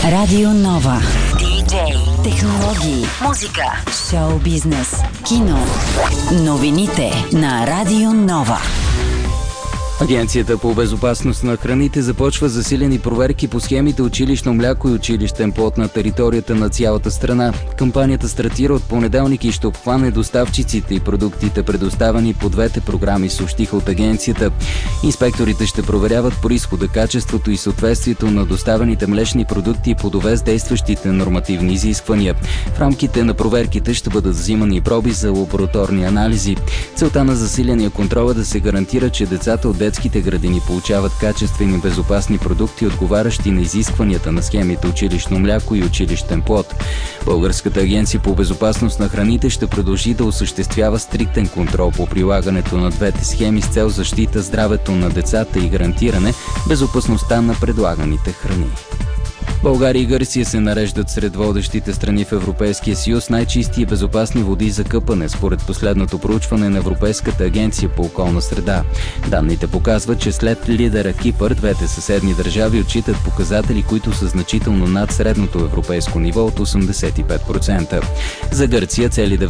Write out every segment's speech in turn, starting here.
Радио Нова. Диджей, технологии, музика, шоу бизнес, кино. Новините на Радио Нова. Агенцията по безопасност на храните започва засилени проверки по схемите училищно мляко и училищен плод на територията на цялата страна. Кампанията стартира от понеделник и ще обхване доставчиците и продуктите, предоставени по двете програми, съобщиха от агенцията. Инспекторите ще проверяват произхода, качеството и съответствието на доставените млечни продукти и плодове с действащите нормативни изисквания. В рамките на проверките ще бъдат взимани проби за лабораторни анализи. Целта на засиления контрол е да се гарантира, че децата от детските градини получават качествени и безопасни продукти, отговарящи на изискванията на схемите училищно мляко и училищен плод. Българската агенция по безопасност на храните ще продължи да осъществява стриктен контрол по прилагането на двете схеми с цел защита здравето на децата и гарантиране безопасността на предлаганите храни. България и Гърция се нареждат сред водещите страни в Европейския съюз най-чисти и безопасни води за къпане, според последното проучване на Европейската агенция по околна среда. Данните показват, че след лидера Кипър, двете съседни държави отчитат показатели, които са значително над средното европейско ниво от 85%. За Гърция цели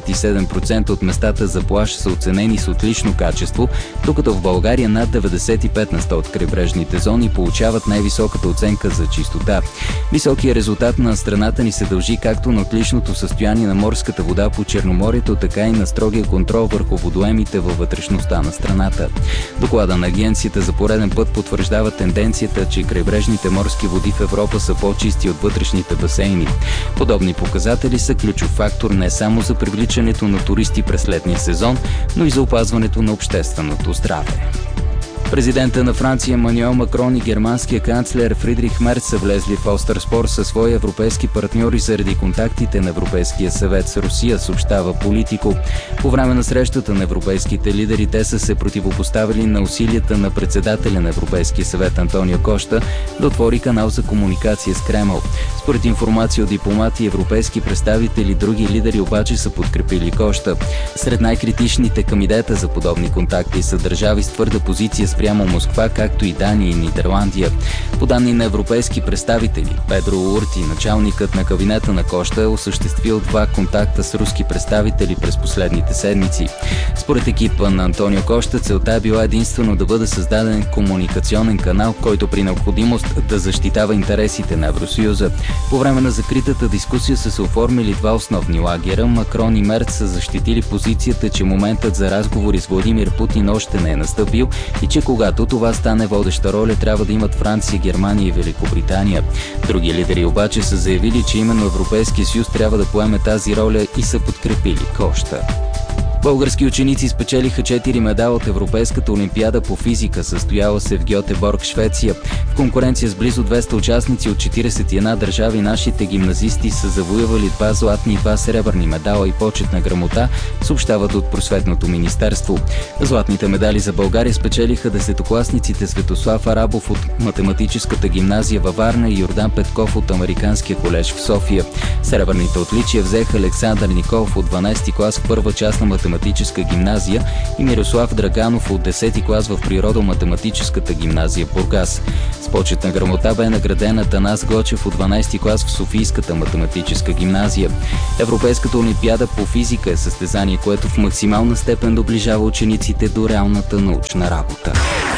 97% от местата за плаж са оценени с отлично качество, докато в България над 95% от крайбрежните зони получават най-високата оценка за чистота. Високият резултат на страната ни се дължи както на отличното състояние на морската вода по Черноморието, така и на строгия контрол върху водоемите във вътрешността на страната. Доклада на агенцията за пореден път потвърждава тенденцията, че крайбрежните морски води в Европа са по-чисти от вътрешните басейни. Подобни показатели са ключов фактор не само за привличането на туристи през летния сезон, но и за опазването на общественото здраве. Президента на Франция Емануел Макрон и германския канцлер Фридрих Мерц са влезли в остър спор със свои европейски партньори заради контактите на Европейския съвет с Русия, съобщава Политико. По време на срещата на европейските лидери те са се противопоставили на усилията на председателя на Европейския съвет Антонио Кошта да отвори канал за комуникация с Кремъл. Според информация от дипломати и европейски представители, други лидери обаче са подкрепили Кошта. Сред най-критичните към идеята за подобни контакти са държави с твърда позиция спрямо Москва, както и Дания и Нидерландия. По данни на европейски представители, Педро Урти, началникът на кабинета на Кошта, е осъществил 2 контакта с руски представители през последните седмици. Според екипа на Антонио Кошта, целта е била единствено да бъде създаден комуникационен канал, който при необходимост да защитава интересите на Евросъюза. По време на закритата дискусия са се оформили 2 основни лагера. Макрон и Мерц са защитили позицията, че моментът за разговори с Владимир Путин още не е настъпил и че когато това стане, водеща роля трябва да имат Франция, Германия и Великобритания. Други лидери обаче са заявили, че именно Европейския съюз трябва да поеме тази роля и са подкрепили Кошта. Български ученици спечелиха 4 медала от Европейската олимпиада по физика, състояла се в Гьотеборг, Швеция. В конкуренция с близо 200 участници от 41 държави, нашите гимназисти са завоювали 2 златни и 2 сребърни медала и почетна грамота, съобщават от Просветното министерство. Златните медали за България спечелиха десетокласниците Светослав Арабов от Математическата гимназия във Варна и Йордан Петков от Американския колеж в София. Сребърните отличия взеха Александър Николов от 12 клас в първа част на Математическа гимназия и Мирослав Драганов от 10-ти клас в Природо-математическата гимназия в Бургас. С почетна грамота бе награден Атанас Гочев от 12-ти клас в Софийската математическа гимназия. Европейската олимпиада по физика е състезание, което в максимална степен доближава учениците до реалната научна работа.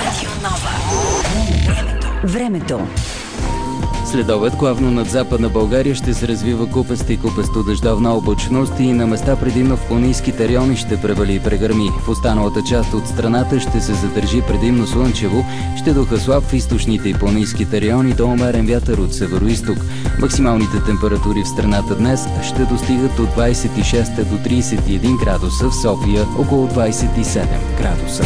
Времето. След обед, главно над Западна България ще се развива купеста и купесто-дъждовна облачност и на места предимно в планинските райони ще превали и прегърми. В останалата част от страната ще се задържи предимно слънчево, ще духа слаб в източните и планинските райони до умерен вятър от североизток. Максималните температури в страната днес ще достигат от 26 до 31 градуса, в София около 27 градуса.